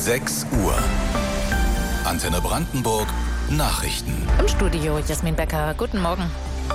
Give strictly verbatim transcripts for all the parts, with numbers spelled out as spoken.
sechs Uhr. Antenne Brandenburg Nachrichten. Im Studio Jasmin Becker. Guten Morgen.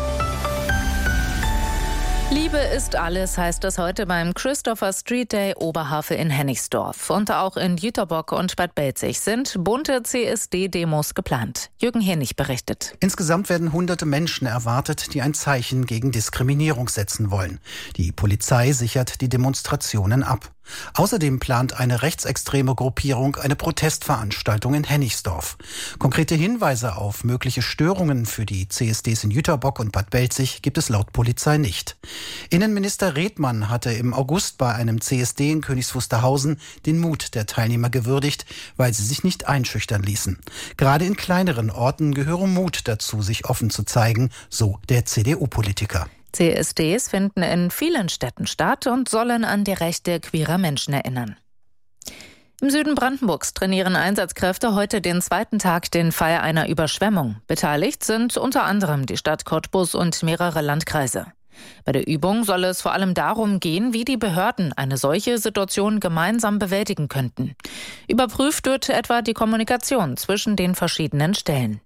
Liebe ist alles, heißt es heute beim Christopher Street Day Oberhavel in Hennigsdorf. Und auch in Jüterbock und Bad Belzig sind bunte C S D-Demos geplant. Jürgen Hirnig berichtet. Insgesamt werden hunderte Menschen erwartet, die ein Zeichen gegen Diskriminierung setzen wollen. Die Polizei sichert die Demonstrationen ab. Außerdem plant eine rechtsextreme Gruppierung eine Protestveranstaltung in Hennigsdorf. Konkrete Hinweise auf mögliche Störungen für die C S Ds in Jüterbock und Bad Belzig gibt es laut Polizei nicht. Innenminister Redmann hatte im August bei einem C S D in Königs Wusterhausen den Mut der Teilnehmer gewürdigt, weil sie sich nicht einschüchtern ließen. Gerade in kleineren Orten gehöre Mut dazu, sich offen zu zeigen, so der C D U-Politiker. C S Ds finden in vielen Städten statt und sollen an die Rechte queerer Menschen erinnern. Im Süden Brandenburgs trainieren Einsatzkräfte heute den zweiten Tag den Fall einer Überschwemmung. Beteiligt sind unter anderem die Stadt Cottbus und mehrere Landkreise. Bei der Übung soll es vor allem darum gehen, wie die Behörden eine solche Situation gemeinsam bewältigen könnten. Überprüft wird etwa die Kommunikation zwischen den verschiedenen Stellen.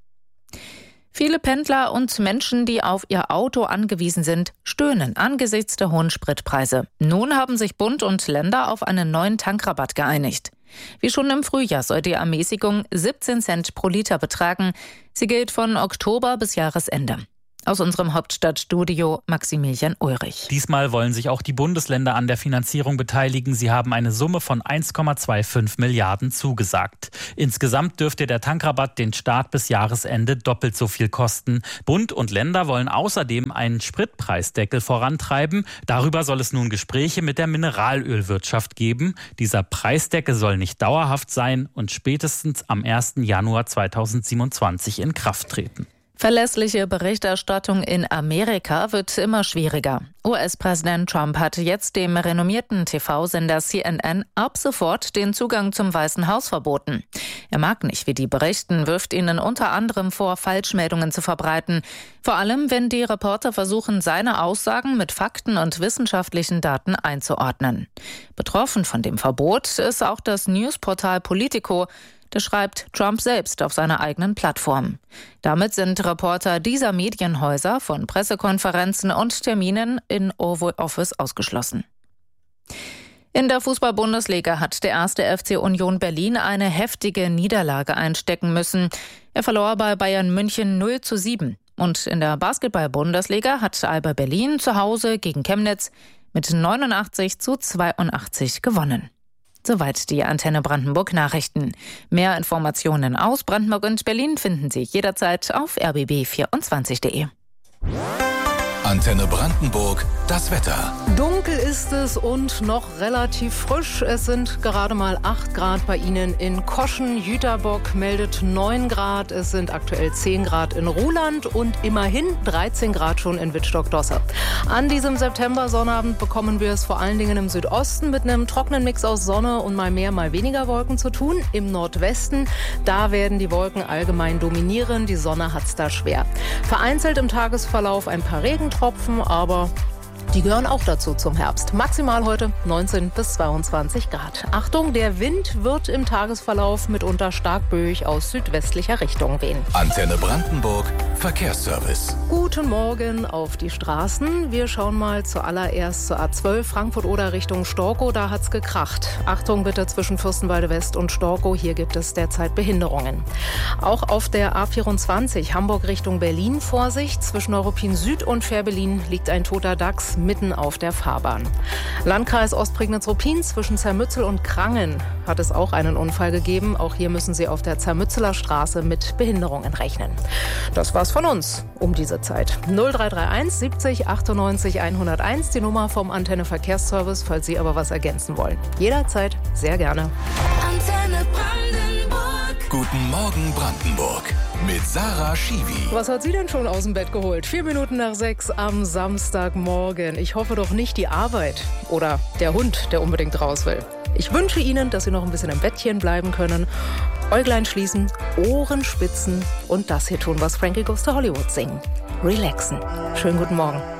Viele Pendler und Menschen, die auf ihr Auto angewiesen sind, stöhnen angesichts der hohen Spritpreise. Nun haben sich Bund und Länder auf einen neuen Tankrabatt geeinigt. Wie schon im Frühjahr soll die Ermäßigung siebzehn Cent pro Liter betragen. Sie gilt von Oktober bis Jahresende. Aus unserem Hauptstadtstudio Maximilian Ulrich. Diesmal wollen sich auch die Bundesländer an der Finanzierung beteiligen. Sie haben eine Summe von eins Komma fünfundzwanzig Milliarden zugesagt. Insgesamt dürfte der Tankrabatt den Start bis Jahresende doppelt so viel kosten. Bund und Länder wollen außerdem einen Spritpreisdeckel vorantreiben. Darüber soll es nun Gespräche mit der Mineralölwirtschaft geben. Dieser Preisdeckel soll nicht dauerhaft sein und spätestens am ersten Januar zweitausendsiebenundzwanzig in Kraft treten. Verlässliche Berichterstattung in Amerika wird immer schwieriger. U S-Präsident Trump hat jetzt dem renommierten T V-Sender C N N ab sofort den Zugang zum Weißen Haus verboten. Er mag nicht, wie die berichten, wirft ihnen unter anderem vor, Falschmeldungen zu verbreiten. Vor allem, wenn die Reporter versuchen, seine Aussagen mit Fakten und wissenschaftlichen Daten einzuordnen. Betroffen von dem Verbot ist auch das Newsportal Politico. Das schreibt Trump selbst auf seiner eigenen Plattform. Damit sind Reporter dieser Medienhäuser von Pressekonferenzen und Terminen in Oval Office ausgeschlossen. In der Fußball-Bundesliga hat der erste F C Union Berlin eine heftige Niederlage einstecken müssen. Er verlor bei Bayern München null zu sieben. Und in der Basketball-Bundesliga hat Alba Berlin zu Hause gegen Chemnitz mit neunundachtzig zu zweiundachtzig gewonnen. Soweit die Antenne Brandenburg Nachrichten. Mehr Informationen aus Brandenburg und Berlin finden Sie jederzeit auf r b b vierundzwanzig punkt de. Antenne Brandenburg, das Wetter. Dunkel ist es und noch relativ frisch. Es sind gerade mal acht Grad bei Ihnen in Koschen. Jüterbock meldet neun Grad. Es sind aktuell zehn Grad in Ruhland und immerhin dreizehn Grad schon in Wittstock-Dosse. An diesem September-Sonnabend bekommen wir es vor allen Dingen im Südosten mit einem trockenen Mix aus Sonne und mal mehr, mal weniger Wolken zu tun. Im Nordwesten, da werden die Wolken allgemein dominieren. Die Sonne hat's da schwer. Vereinzelt im Tagesverlauf ein paar Regentropfen. Tropfen, aber die gehören auch dazu zum Herbst. Maximal heute neunzehn bis zweiundzwanzig Grad. Achtung, der Wind wird im Tagesverlauf mitunter stark böig aus südwestlicher Richtung wehen. Antenne Brandenburg Verkehrsservice. Guten Morgen auf die Straßen. Wir schauen mal zuallererst zur A zwölf Frankfurt-Oder Richtung Storkow. Da hat's gekracht. Achtung bitte zwischen Fürstenwalde West und Storkow. Hier gibt es derzeit Behinderungen. Auch auf der A vierundzwanzig Hamburg Richtung Berlin Vorsicht. Zwischen Neuruppin Süd und Fährberlin liegt ein toter Dachs mitten auf der Fahrbahn. Landkreis Ostprignitz-Ruppin zwischen Zermützel und Krangen hat es auch einen Unfall gegeben. Auch hier müssen Sie auf der Zermützeler Straße mit Behinderungen rechnen. Das war's von uns um diese Zeit. null drei drei eins siebzig achtundneunzig hunderteins, die Nummer vom Antenne Verkehrsservice, falls Sie aber was ergänzen wollen. Jederzeit sehr gerne. Antenne Brandenburg. Guten Morgen Brandenburg. Mit Sarah Schiwi. Was hat sie denn schon aus dem Bett geholt? Vier Minuten nach sechs am Samstagmorgen. Ich hoffe doch nicht die Arbeit oder der Hund, der unbedingt raus will. Ich wünsche Ihnen, dass Sie noch ein bisschen im Bettchen bleiben können, Äuglein schließen, Ohren spitzen und das hier tun, was Frankie Goes to Hollywood singen. Relaxen. Schönen guten Morgen.